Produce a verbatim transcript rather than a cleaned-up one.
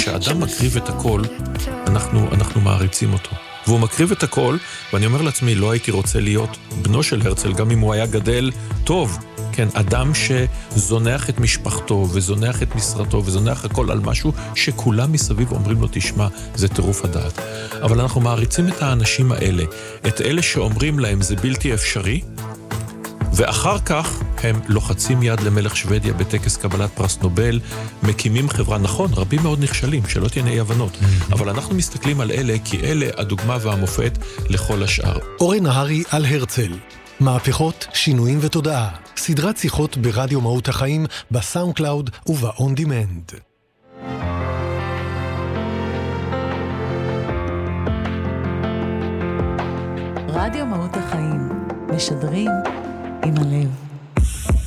כשאדם מקריב את הכל, אנחנו, אנחנו מעריצים אותו. והוא מקריב את הכל, ואני אומר לעצמי, לא הייתי רוצה להיות בנו של הרצל, גם אם הוא היה גדל טוב. כן, אדם שזונח את משפחתו, וזונח את משרתו, וזונח הכל על משהו שכולם מסביב אומרים לו, תשמע, זה טירוף הדעת. אבל אנחנו מעריצים את האנשים האלה, את אלה שאומרים להם, זה בלתי אפשרי, ואחר כך הם לוחצים יד למלך שוודיה בטקס קבלת פרס נובל, מקימים חברה, נכון, רבים מאוד נכשלים, שלא תהיה אי הבנות, אבל אנחנו מסתכלים על אלה, כי אלה הדוגמה והמופת לכל השאר. אורן נהרי על הרצל, מהפכות, שינויים ותודעה, סדרת שיחות ברדיו מהות החיים, בסאונד קלאוד ובאון דימנד. רדיו מהות החיים, משדרים עם הלב.